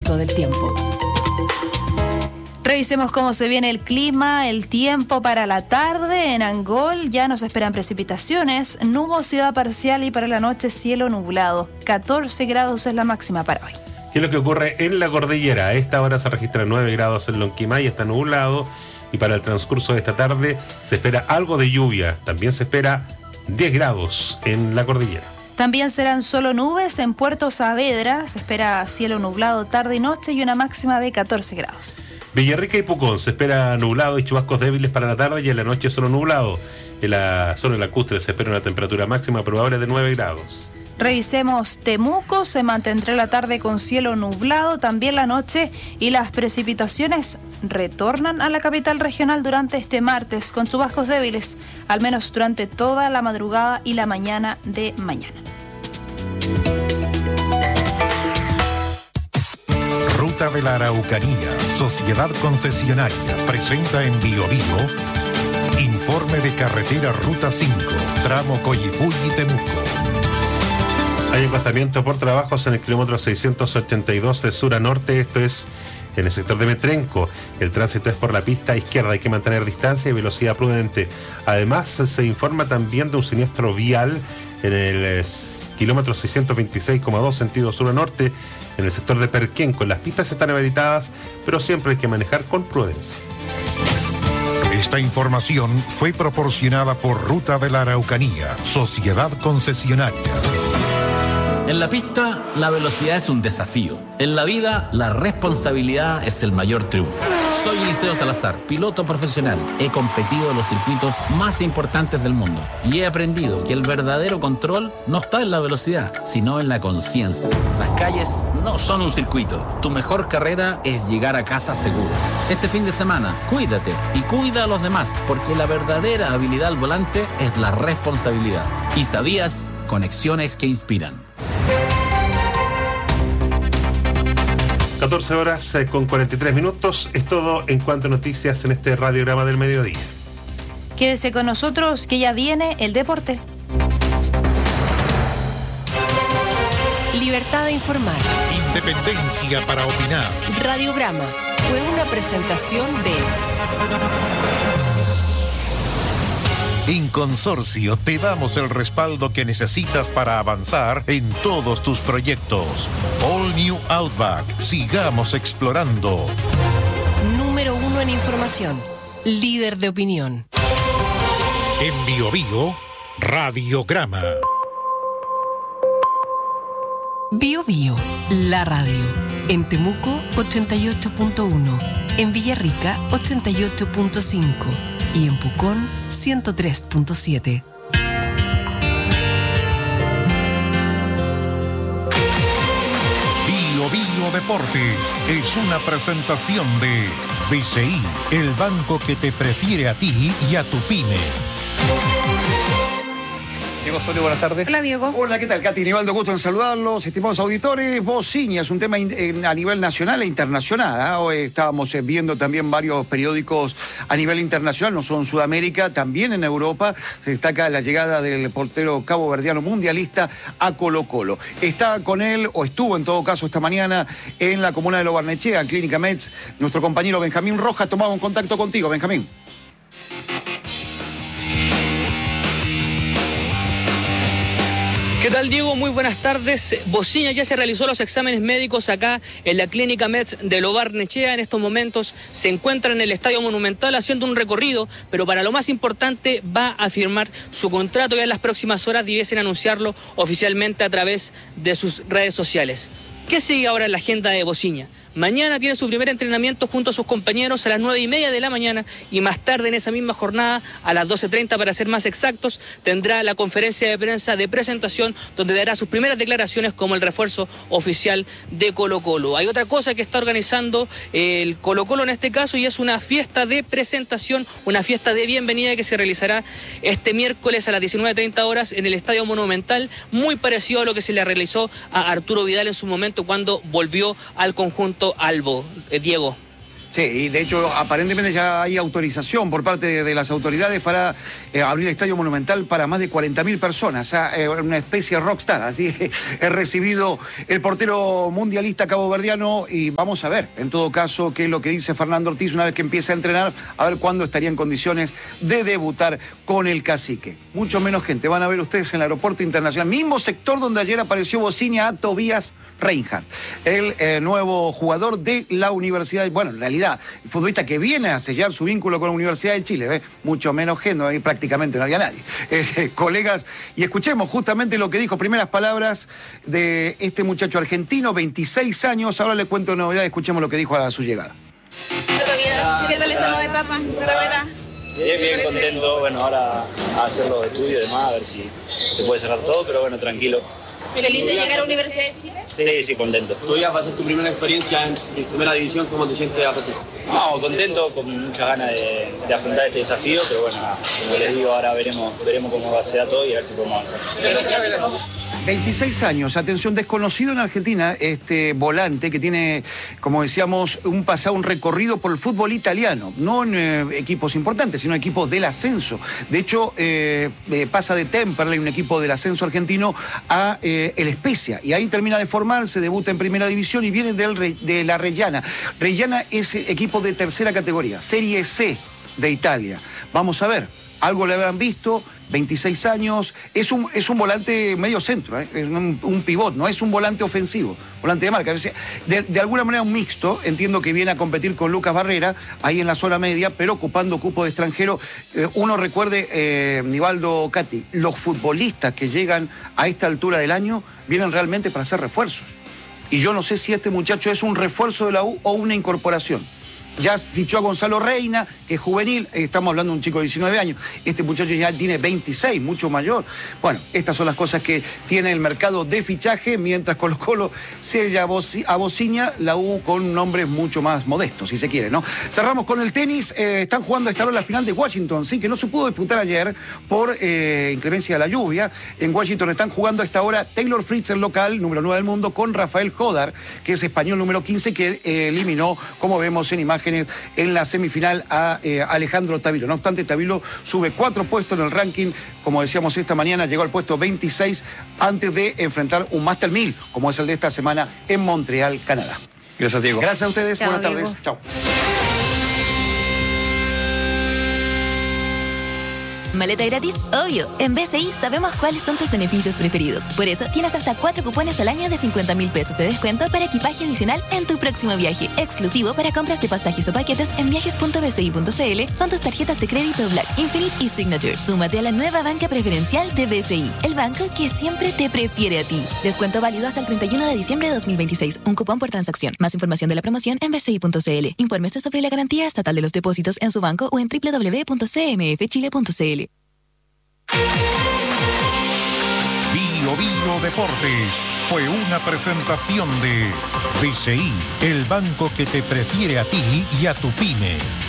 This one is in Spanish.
pronóstico del tiempo. Revisemos cómo se viene el clima, el tiempo para la tarde. En Angol ya nos esperan precipitaciones, nubosidad parcial y para la noche cielo nublado. 14 grados es la máxima para hoy. ¿Qué es lo que ocurre en la cordillera? A esta hora se registran 9 grados en Lonquimay, está nublado, y para el transcurso de esta tarde se espera algo de lluvia. También se espera 10 grados en la cordillera. También serán solo nubes en Puerto Saavedra. Se espera cielo nublado tarde y noche y una máxima de 14 grados. Villarrica y Pucón se espera nublado y chubascos débiles para la tarde, y en la noche solo nublado. En la zona lacustre se espera una temperatura máxima probable de 9 grados. Revisemos Temuco, se mantendrá la tarde con cielo nublado, también la noche, y las precipitaciones retornan a la capital regional durante este martes con chubascos débiles, al menos durante toda la madrugada y la mañana de mañana. Ruta de la Araucanía, Sociedad Concesionaria, presenta en BioBio informe de carretera Ruta 5, tramo Coyipulli-Temuco. Hay encostamiento por trabajos en el kilómetro 682 de sur a norte, esto es en el sector de Metrenco. El tránsito es por la pista izquierda, hay que mantener distancia y velocidad prudente. Además, se informa también de un siniestro vial en el kilómetro 626,2 sentido sur a norte, en el sector de Perquenco. Las pistas están habilitadas, pero siempre hay que manejar con prudencia. Esta información fue proporcionada por Ruta de la Araucanía, Sociedad Concesionaria. En la pista, la velocidad es un desafío. En la vida, la responsabilidad es el mayor triunfo. Soy Eliseo Salazar, piloto profesional. He competido en los circuitos más importantes del mundo y he aprendido que el verdadero control no está en la velocidad, sino en la conciencia. Las calles no son un circuito. Tu mejor carrera es llegar a casa seguro. Este fin de semana, cuídate y cuida a los demás, porque la verdadera habilidad al volante es la responsabilidad. ¿Y sabías? Conexiones que inspiran. 14 horas con 43 minutos. Es todo en cuanto a noticias en este radiograma del mediodía. Quédese con nosotros que ya viene el deporte. Libertad de informar. Independencia para opinar. Radiograma fue una presentación de... En Consorcio te damos el respaldo que necesitas para avanzar en todos tus proyectos. All New Outback. Sigamos explorando. Número 1 en información. Líder de opinión. En BioBio, Radiograma. BioBio, la radio. En Temuco, 88.1. En Villarrica, 88.5. Y en Pucón, 103.7. BioBio Deportes es una presentación de BCI, el banco que te prefiere a ti y a tu pyme. Diego Osorio, buenas tardes. Hola, Diego. Hola, ¿qué tal, Katy? Nivaldo, gusto en saludarlos. Estimados auditores, Bociña es un tema a nivel nacional e internacional. Hoy estábamos viendo también varios periódicos a nivel internacional, no solo en Sudamérica, también en Europa. Se destaca la llegada del portero caboverdiano mundialista a Colo-Colo. Está con él, o estuvo en todo caso esta mañana, en la comuna de Lo Barnechea, Clínica Metz, nuestro compañero Benjamín Rojas. Tomamos un contacto contigo, Benjamín. ¿Qué tal, Diego? Muy buenas tardes. Bociña ya se realizó los exámenes médicos acá en la Clínica Metz de Lo Barnechea. En estos momentos se encuentra en el Estadio Monumental haciendo un recorrido, pero para lo más importante va a firmar su contrato. Ya en las próximas horas debiesen anunciarlo oficialmente a través de sus redes sociales. ¿Qué sigue ahora en la agenda de Bociña? Mañana tiene su primer entrenamiento junto a sus compañeros a las 9:30 de la mañana y más tarde en esa misma jornada, a las 12:30 para ser más exactos, tendrá la conferencia de prensa de presentación donde dará sus primeras declaraciones como el refuerzo oficial de Colo-Colo. Hay otra cosa que está organizando el Colo-Colo en este caso y es una fiesta de presentación, una fiesta de bienvenida que se realizará este miércoles a las 19:30 horas en el Estadio Monumental, muy parecido a lo que se le realizó a Arturo Vidal en su momento cuando volvió al conjunto albo. Diego. Sí, y de hecho aparentemente ya hay autorización por parte de las autoridades para abrir el Estadio Monumental para más de 40.000 personas, una especie de rockstar. Así he recibido el portero mundialista caboverdiano y vamos a ver, en todo caso, qué es lo que dice Fernando Ortiz una vez que empiece a entrenar, a ver cuándo estaría en condiciones de debutar con el Cacique. Mucho menos gente van a ver ustedes en el aeropuerto internacional, mismo sector donde ayer apareció bocina a Tobias Reinhardt, el nuevo jugador de la Universidad, bueno, en realidad, el futbolista que viene a sellar su vínculo con la Universidad de Chile, mucho menos gente, ahí prácticamente no había nadie. Colegas, y escuchemos justamente lo que dijo, primeras palabras de este muchacho argentino, 26 años, ahora le cuento novedades, escuchemos lo que dijo a su llegada. ¿Qué tal esta nueva etapa? Bien contento, bueno, ahora a hacer los estudios y demás, a ver si se puede cerrar todo, pero bueno, tranquilo. ¿Feliz de llegar a la Universidad de Chile? Sí, contento. Tú ya vas a ser tu primera experiencia en primera división, ¿cómo te sientes a partir? No, contento, con muchas ganas de afrontar este desafío, pero bueno, nada, como les digo, ahora veremos cómo va a ser todo y a ver si podemos avanzar. 26 años, atención, desconocido en Argentina, este volante que tiene, como decíamos, un pasado, un recorrido por el fútbol italiano, no en equipos importantes, sino equipos del ascenso. De hecho, pasa de Temperley, un equipo del ascenso argentino, a el Spezia, y ahí termina de formarse, debuta en primera división y viene de la Reggiana. Reggiana es equipo de tercera categoría, Serie C de Italia. Vamos a ver, algo le habrán visto. 26 años, es un volante medio centro, es un pivot, no es un volante ofensivo, volante de marca. De alguna manera un mixto, entiendo que viene a competir con Lucas Barrera, ahí en la zona media, pero ocupando cupo de extranjero. Uno recuerde, Nivaldo Cati, los futbolistas que llegan a esta altura del año vienen realmente para hacer refuerzos. Y yo no sé si este muchacho es un refuerzo de la U o una incorporación. Ya fichó a Gonzalo Reina, que es juvenil, estamos hablando de un chico de 19 años, este muchacho ya tiene 26, mucho mayor. Bueno, estas son las cosas que tiene el mercado de fichaje, mientras Colo-Colo sella a Bociña, la U con nombres mucho más modestos, si se quiere, ¿no? Cerramos con el tenis, están jugando esta hora la final de Washington, sí, que no se pudo disputar ayer por inclemencia de la lluvia. En Washington están jugando a esta hora Taylor Fritz, el local, número 9 del mundo, con Rafael Jodar, que es español número 15, que eliminó, como vemos en imagen, en la semifinal a Alejandro Tavilo. No obstante, Tavilo sube 4 puestos en el ranking, como decíamos esta mañana, llegó al puesto 26 antes de enfrentar un Master 1000, como es el de esta semana en Montreal, Canadá. Gracias, Diego. Gracias a ustedes, Chao, buenas Diego. tardes. Chao. ¿Maleta gratis? Obvio. En BCI sabemos cuáles son tus beneficios preferidos. Por eso tienes hasta 4 cupones al año de 50.000 pesos de descuento para equipaje adicional en tu próximo viaje. Exclusivo para compras de pasajes o paquetes en viajes.bci.cl con tus tarjetas de crédito Black, Infinite y Signature. Súmate a la nueva banca preferencial de BCI, el banco que siempre te prefiere a ti. Descuento válido hasta el 31 de diciembre de 2026. Un cupón por transacción. Más información de la promoción en bci.cl. Infórmese sobre la garantía estatal de los depósitos en su banco o en www.cmfchile.cl. Bio Deportes fue una presentación de BCI, el banco que te prefiere a ti y a tu pyme.